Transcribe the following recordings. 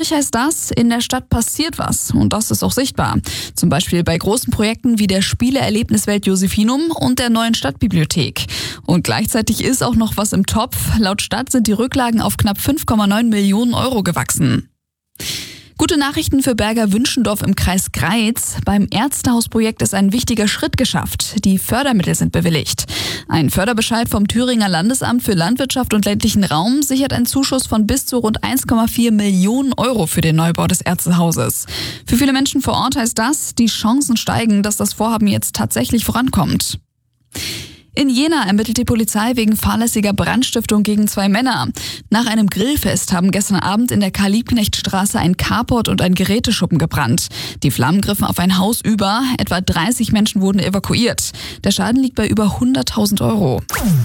euch heißt das, in der Stadt passiert was und das ist auch sichtbar. Zum Beispiel bei großen Projekten wie der Spieleerlebniswelt Josephinum und der neuen Stadtbibliothek. Und gleichzeitig ist auch noch was im Topf. Laut Stadt sind die Rücklagen auf knapp 5,9 Millionen Euro gewachsen. Gute Nachrichten für Berger Wünschendorf im Kreis Greiz. Beim Ärztehausprojekt ist ein wichtiger Schritt geschafft. Die Fördermittel sind bewilligt. Ein Förderbescheid vom Thüringer Landesamt für Landwirtschaft und ländlichen Raum sichert einen Zuschuss von bis zu rund 1,4 Millionen Euro für den Neubau des Ärztehauses. Für viele Menschen vor Ort heißt das, die Chancen steigen, dass das Vorhaben jetzt tatsächlich vorankommt. In Jena ermittelt die Polizei wegen fahrlässiger Brandstiftung gegen 2 Männer. Nach einem Grillfest haben gestern Abend in der Karl-Liebknecht-Straße ein Carport und ein Geräteschuppen gebrannt. Die Flammen griffen auf ein Haus über, etwa 30 Menschen wurden evakuiert. Der Schaden liegt bei über 100.000 Euro.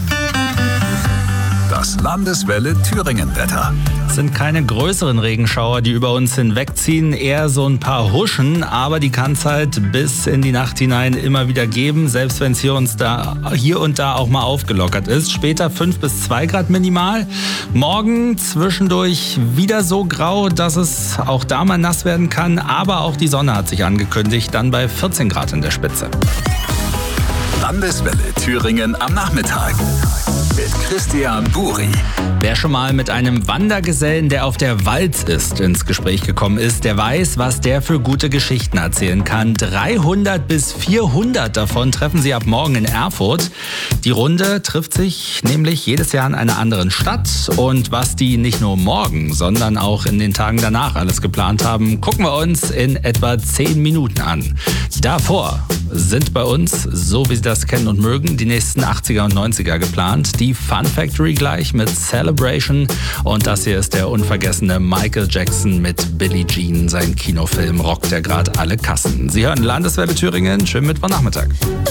Das Landeswelle Thüringen-Wetter. Es sind keine größeren Regenschauer, die über uns hinwegziehen, eher so ein paar Huschen, aber die kann es halt bis in die Nacht hinein immer wieder geben, selbst wenn es hier und da auch mal aufgelockert ist. Später 5 bis 2 Grad minimal. Morgen zwischendurch wieder so grau, dass es auch da mal nass werden kann, aber auch die Sonne hat sich angekündigt, dann bei 14 Grad in der Spitze. Landeswelle Thüringen am Nachmittag mit Christian Buri. Wer schon mal mit einem Wandergesellen, der auf der Walz ist, ins Gespräch gekommen ist, der weiß, was der für gute Geschichten erzählen kann. 300 bis 400 davon treffen Sie ab morgen in Erfurt. Die Runde trifft sich nämlich jedes Jahr in einer anderen Stadt. Und was die nicht nur morgen, sondern auch in den Tagen danach alles geplant haben, gucken wir uns in etwa 10 Minuten an. Davor sind bei uns, so wie Sie das kennen und mögen, die nächsten 80er und 90er geplant. Die Fun Factory gleich mit Celebration und das hier ist der unvergessene Michael Jackson mit Billie Jean. Sein Kinofilm rockt ja gerade alle Kassen. Sie hören Landeswelle Thüringen. Schönen Mittwochnachmittag.